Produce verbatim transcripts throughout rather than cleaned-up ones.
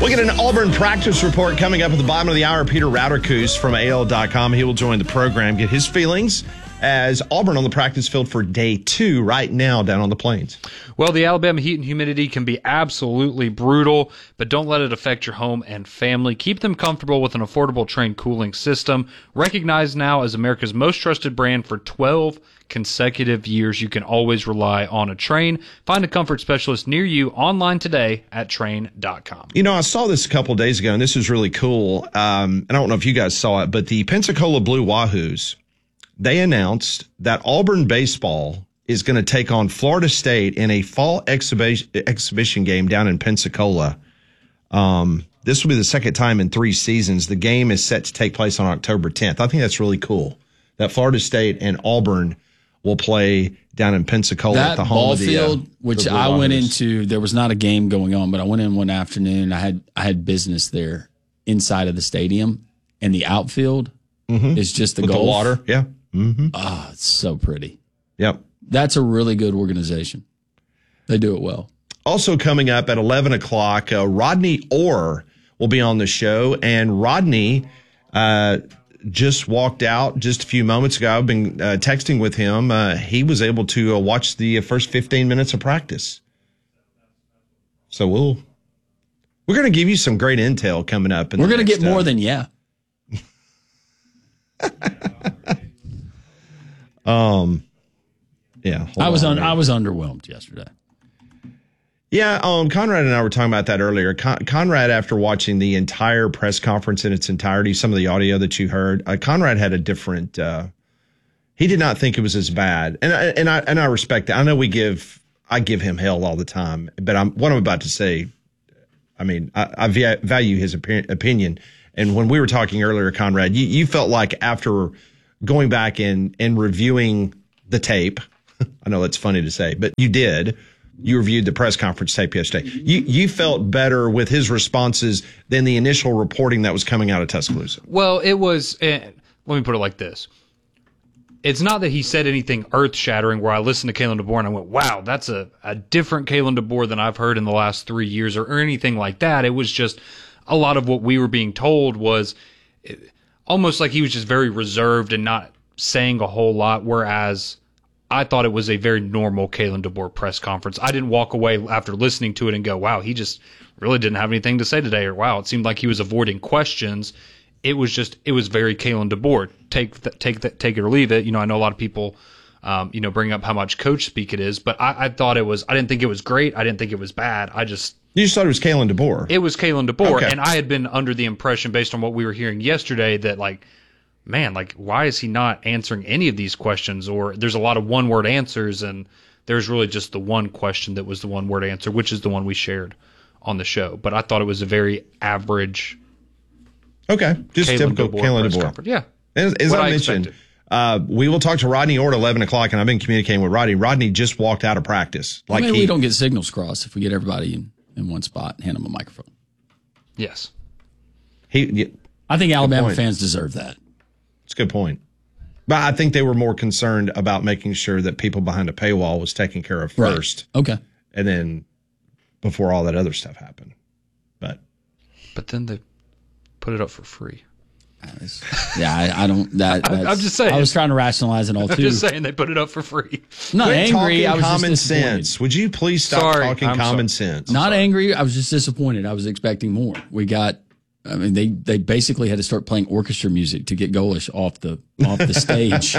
We'll get an Auburn practice report coming up at the bottom of the hour. Peter Rauterkus from A L dot com. He will join the program, get his feelings as Auburn on the practice field for day two right now down on the Plains. Well, the Alabama heat and humidity can be absolutely brutal, but don't let it affect your home and family. Keep them comfortable with an affordable Trane cooling system. Recognized now as America's most trusted brand for twelve consecutive years, you can always rely on a Trane. Find a comfort specialist near you online today at Trane dot com. You know, I saw this a couple of days ago, and this is really cool. Um, and I don't know if you guys saw it, but the Pensacola Blue Wahoos, they announced that Auburn baseball is going to take on Florida State in a fall exhibition exhibition game down in Pensacola. Um, this will be the second time in three seasons. The game is set to take place on October tenth. I think that's really cool that Florida State and Auburn will play down in Pensacola that at the home ball of the field, uh, which the Blue I went Wahoos. into. There was not a game going on, but I went in one afternoon. I had I had business there inside of the stadium, and the outfield mm-hmm. is just the With golf. the water. Yeah. Mm-hmm. Oh, it's so pretty. Yep. That's a really good organization. They do it well. Also coming up at eleven o'clock, uh, Rodney Orr will be on the show, and Rodney uh, just walked out just a few moments ago. I've been uh, texting with him. Uh, he was able to uh, watch the first fifteen minutes of practice. So we'll we're going to give you some great intel coming up. In we're going to get more uh, than yeah. um, yeah. I was on, un- I was underwhelmed yesterday. Yeah, um, Conrad and I were talking about that earlier. Con- Conrad, after watching the entire press conference in its entirety, some of the audio that you heard, uh, Conrad had a different. Uh, he did not think it was as bad, and I, and I and I respect that. I know we give I give him hell all the time, but I'm what I'm about to say. I mean, I, I v- value his opi- opinion, and when we were talking earlier, Conrad, you, you felt like after going back and and reviewing the tape, I know that's funny to say, but you did. You reviewed the press conference tape yesterday. You you felt better with his responses than the initial reporting that was coming out of Tuscaloosa. Well, it was, uh, let me put it like this. It's not that he said anything earth-shattering where I listened to Kalen DeBoer and I went, wow, that's a, a different Kalen DeBoer than I've heard in the last three years or, or anything like that. It was just a lot of what we were being told was it, almost like he was just very reserved and not saying a whole lot, whereas I thought it was a very normal Kalen DeBoer press conference. I didn't walk away after listening to it and go, wow, he just really didn't have anything to say today, or wow, it seemed like he was avoiding questions. It was just, it was very Kalen DeBoer. Take th- take th- take it or leave it. You know, I know a lot of people, um, you know, bring up how much coach speak it is, but I, I thought it was, I didn't think it was great. I didn't think it was bad. I just. You just thought it was Kalen DeBoer. It was Kalen DeBoer. Okay. And I had been under the impression, based on what we were hearing yesterday, that like, man, like, why is he not answering any of these questions? Or there's a lot of one-word answers, and there's really just the one question that was the one-word answer, which is the one we shared on the show. But I thought it was a very average. Okay, just Kalen typical DeBoer Kalen press DeBoer. conference. Yeah, as, as What I I mentioned, expected. uh, we will talk to Rodney Orr at eleven o'clock, and I've been communicating with Rodney. Rodney just walked out of practice. Like Like maybe he, we don't get signals crossed if we get everybody in, in one spot and hand them a microphone. Yes. he. I think Alabama point. fans deserve that. It's a good point. But I think they were more concerned about making sure that people behind a paywall was taken care of first, Right. Okay. and then before all that other stuff happened. But But then they put it up for free. Yeah, I, I don't. That I- I'm that's- just saying. I was trying to rationalize it all I'm too. just saying they put it up for free. I'm not quit angry. talking I was common just disappointed. sense. Would you please stop Sorry, talking I'm common sorry. sense? Not angry. I was just disappointed. I was expecting more. We got. I mean, they they basically had to start playing orchestra music to get Golish off the off the stage.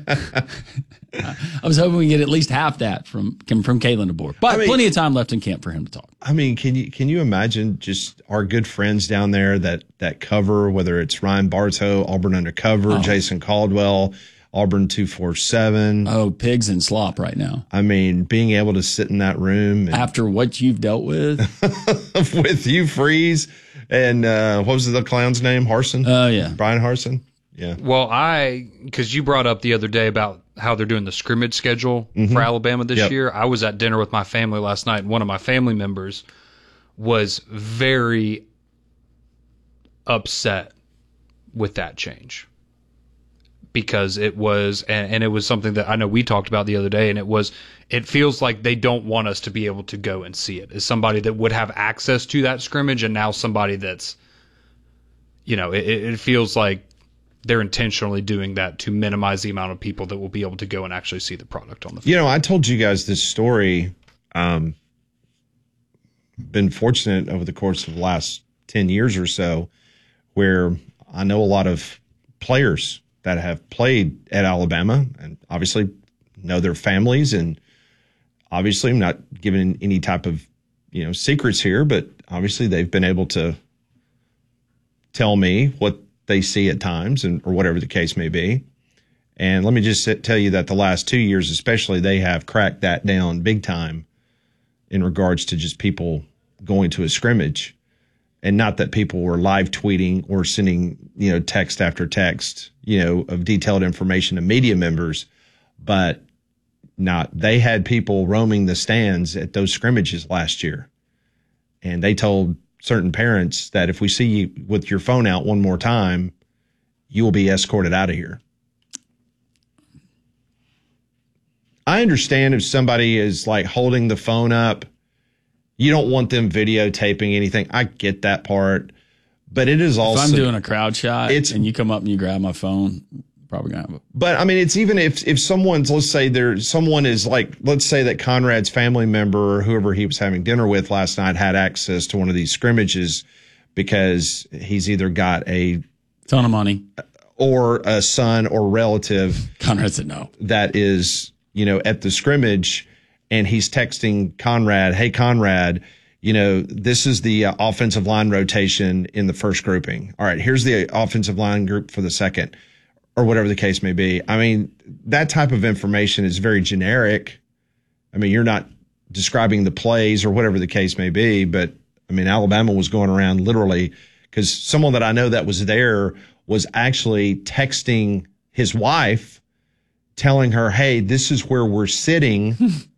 I was hoping we get at least half that from from Kalen DeBoer, but I mean- plenty of time left in camp for him to talk. I mean, can you can you imagine just our good friends down there that that cover, whether it's Ryan Bartow, Auburn Undercover, Oh. Jason Caldwell, Auburn two forty-seven. Oh, pigs and slop right now. I mean, being able to sit in that room and, After what you've dealt with, with you, Freeze, and uh, what was the clown's name? Harson? oh yeah, Brian Harson? Yeah. Well, I, because you brought up the other day about how they're doing the scrimmage schedule for Alabama this Yep. year. I was at dinner with my family last night, and one of my family members was very upset with that change because it was, and, and it was something that I know we talked about the other day, and it was, it feels like they don't want us to be able to go and see it. As somebody that would have access to that scrimmage, and now somebody that's, you know, it, it feels like they're intentionally doing that to minimize the amount of people that will be able to go and actually see the product on the field. You know, I told you guys this story. Um, been fortunate over the course of the last ten years or so, where I know a lot of players that have played at Alabama and obviously know their families, and obviously I'm not giving any type of, you know, secrets here, but obviously they've been able to tell me what they see at times, and or whatever the case may be. And let me just sit, tell you that the last two years especially, they have cracked that down big time in regards to just people going to a scrimmage. And not that people were live tweeting or sending, you know, text after text, you know, of detailed information to media members, but not, they had people roaming the stands at those scrimmages last year. And they told certain parents that if we see you with your phone out one more time, you will be escorted out of here. I understand if somebody is like holding the phone up, you don't want them videotaping anything. I get that part, but it is also. If I'm doing a crowd shot it's, and you come up and you grab my phone, probably gonna have it. But I mean, it's even if if someone's, let's say there's someone is like, let's say that Conrad's family member or whoever he was having dinner with last night had access to one of these scrimmages because he's either got a ton of money or a son or relative. Conrad said no. That is, you know, at the scrimmage. And he's texting Conrad, hey, Conrad, you know, this is the uh, offensive line rotation in the first grouping. All right, here's the offensive line group for the second, or whatever the case may be. I mean, that type of information is very generic. I mean, you're not describing the plays or whatever the case may be, but, I mean, Alabama was going around literally because someone that I know that was there was actually texting his wife, telling her, hey, this is where we're sitting